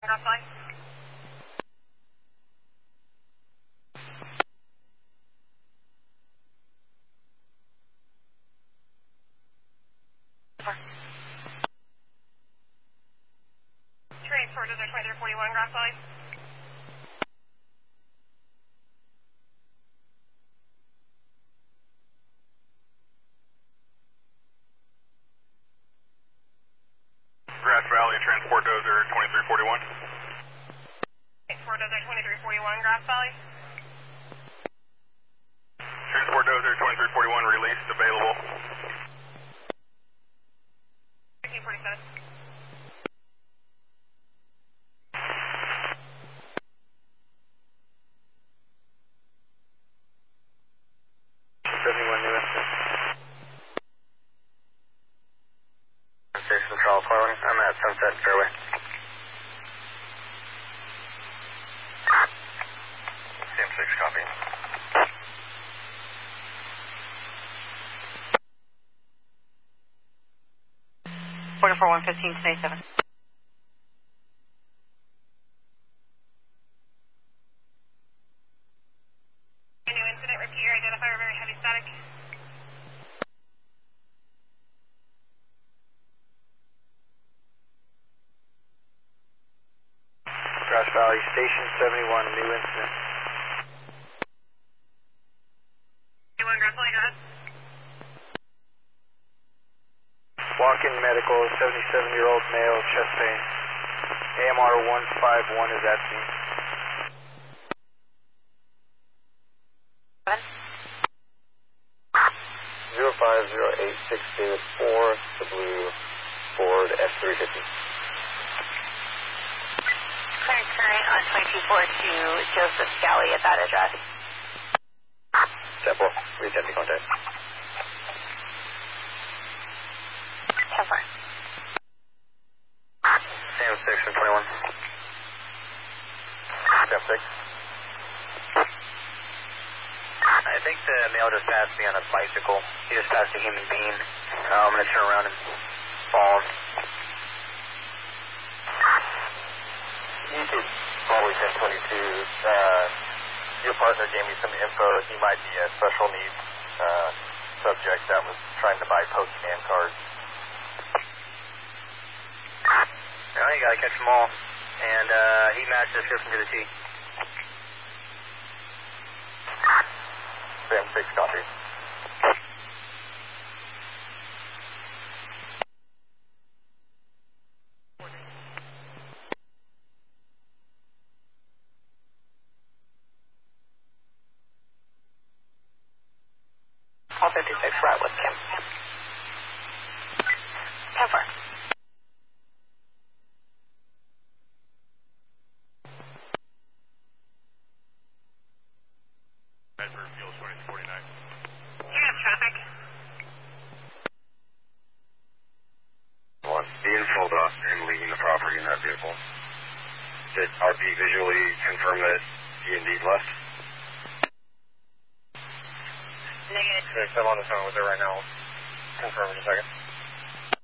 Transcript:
Crossline. Transport to 2341 Crossline. Grass Valley, Transport Dozer 2341. Transport Dozer 2341 Grass Valley. Transport Dozer 2341 released, available. 1347. 71 New Instant. Station call following. I'm at Sunset Fairway. CM6 copy. 15115 27. New incident, repeat your identifier, very heavy static. Grass Valley, Station 71, New Incident. 71 Grass Valley, go ahead. Walk-in medical, 77-year-old male, chest pain. AMR 151 is at scene. 0508 David 4, the blue Ford F350. Current on 2242 Joseph Scally at that address. Temple, reattending contact. 10-4. Sam 6 and 21. Sam 6. I think the male just passed me on a bicycle. He just passed a human being. I'm going to turn around and follow him. You could probably 1022. Your partner gave me some info that he might be a special needs subject that was trying to buy Pokemon cards. Well, you got to catch them all. And he matched the description to the T. Sam 6 copy. All 56 right with him. 10-4. Bedford Fuel 2049. Yes, traffic. Being pulled off and leaving the property in that vehicle. Did RP visually confirm that he indeed left? Negative. Okay, I'm on the phone with her right now. Confirm in a second.